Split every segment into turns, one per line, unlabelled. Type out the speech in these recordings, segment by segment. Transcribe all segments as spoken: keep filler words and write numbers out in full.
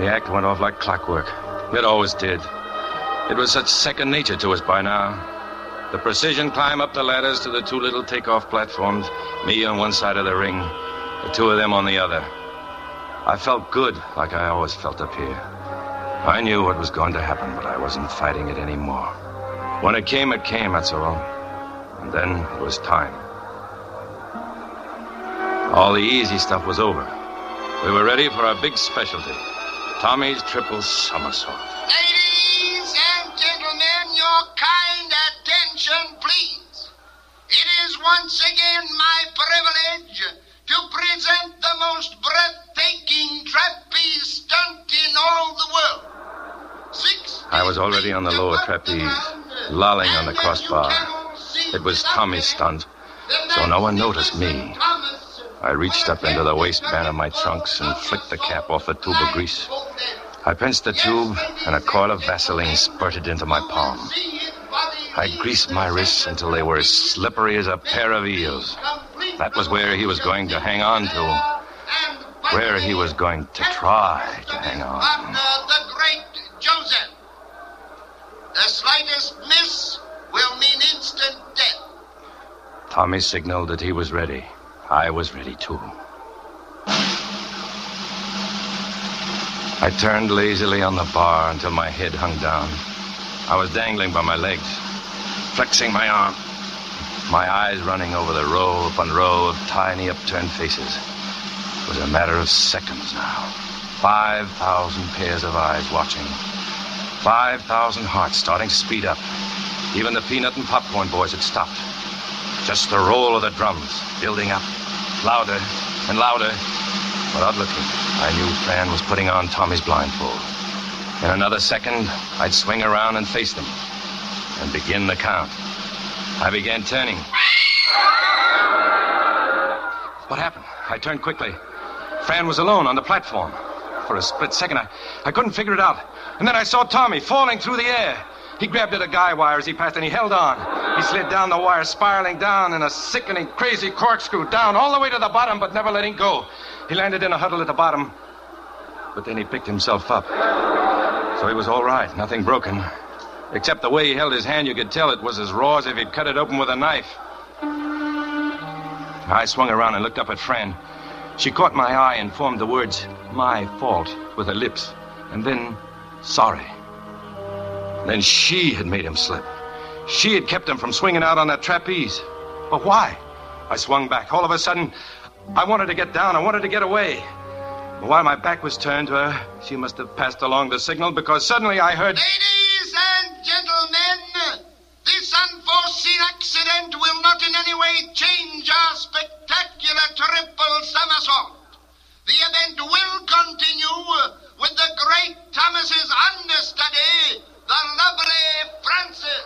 The act went off like clockwork. It always did. It was such second nature to us by now. The precision climb up the ladders to the two little takeoff platforms, me on one side of the ring, the two of them on the other. I felt good, like I always felt up here. I knew what was going to happen, but I wasn't fighting it anymore. When it came, it came, that's all. And then it was time. All the easy stuff was over. We were ready for our big specialty, Tommy's triple somersault.
Ladies and gentlemen, your kind attention, please. It is once again my privilege to present the most breathtaking trapeze stunt in all the world. Six
I was already on the lower trapeze, lolling on the crossbar. It was Tommy's stunt, so no one noticed me. I reached up into the waistband of my trunks and flicked the cap off the tube of grease. I pinched the tube, and a coil of Vaseline spurted into my palm. I greased my wrists until they were as slippery as a pair of eels. That was where he was going to hang on to. Where he was going to try to hang on.
The great Joseph. The slightest miss will mean instant death.
Tommy signaled that he was ready. I was ready, too. I turned lazily on the bar until my head hung down. I was dangling by my legs, flexing my arm, my eyes running over the row upon row of tiny upturned faces. It was a matter of seconds now. Five thousand pairs of eyes watching. Five thousand hearts starting to speed up. Even the peanut and popcorn boys had stopped. Just the roll of the drums building up, louder and louder. Without looking, I knew Fran was putting on Tommy's blindfold. In another second, I'd swing around and face them and begin the count. I began turning. What happened? I turned quickly. Fran was alone on the platform. For a split second, I, I couldn't figure it out. And then I saw Tommy falling through the air. He grabbed at a guy wire as he passed, and he held on. He slid down the wire, spiraling down in a sickening, crazy corkscrew, down all the way to the bottom, but never letting go. He landed in a huddle at the bottom, but then he picked himself up. So he was all right, nothing broken. Except the way he held his hand, you could tell it was as raw as if he'd cut it open with a knife. I swung around and looked up at Fran. She caught my eye and formed the words, "my fault," with her lips, and then, "sorry." Then she had made him slip. She had kept him from swinging out on that trapeze. But why? I swung back. All of a sudden, I wanted to get down. I wanted to get away. But while my back was turned to her, she must have passed along the signal, because suddenly I heard...
Ladies and gentlemen, this unforeseen accident will not in any way change our spectacular triple somersault. The event will continue with the great Thomas's understudy, the lovely Frances.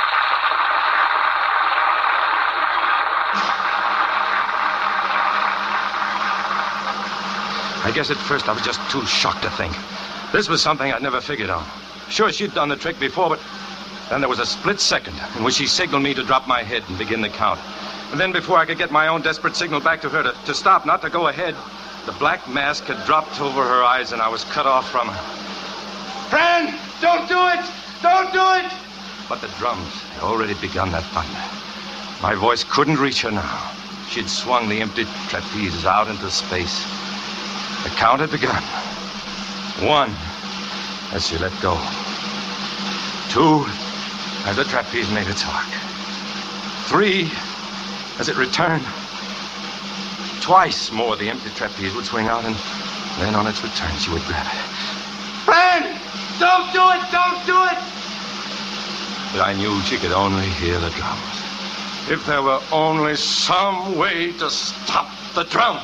I guess at first I was just too shocked to think. This was something I'd never figured on. Sure, she'd done the trick before, but then there was a split second in which she signaled me to drop my head and begin the count. And then before I could get my own desperate signal back to her to, to stop, not to go ahead, the black mask had dropped over her eyes and I was cut off from her. Fran, don't do it! Don't do it! But the drums had already begun that thunder. My voice couldn't reach her now. She'd swung the empty trapezes out into space. The count had begun. One, as she let go. Two, as the trapeze made its arc. Three, as it returned. Twice more the empty trapeze would swing out, and then on its return she would grab it. Fran! Don't do it! Don't do it! But I knew she could only hear the drums. If there were only some way to stop the drums.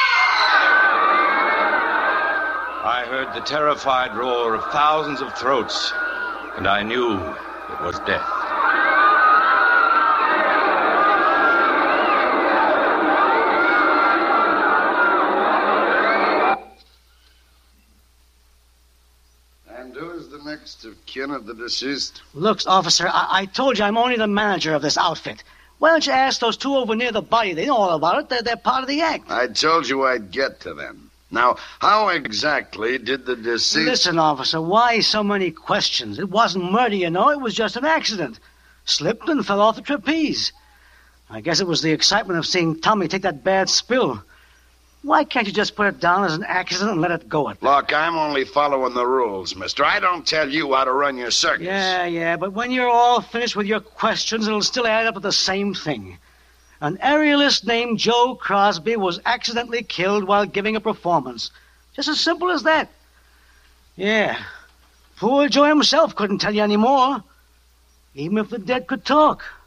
I heard the terrified roar of thousands of throats, and I knew it was death.
And who's the next of kin of the deceased?
Looks, officer, I-, I told you I'm only the manager of this outfit. Why don't you ask those two over near the body? They know all about it. They're, they're part of the act.
I told you I'd get to them. Now, how exactly did the deceased...
Listen, officer, why so many questions? It wasn't murder, you know. It was just an accident. Slipped and fell off the trapeze. I guess it was the excitement of seeing Tommy take that bad spill. Why can't you just put it down as an accident and let it go at that?
Look, I'm only following the rules, mister. I don't tell you how to run your circus.
Yeah, yeah, but when you're all finished with your questions, it'll still add up to the same thing. An aerialist named Joe Crosby was accidentally killed while giving a performance. Just as simple as that. Yeah. Poor Joe himself couldn't tell you any more. Even if the dead could talk.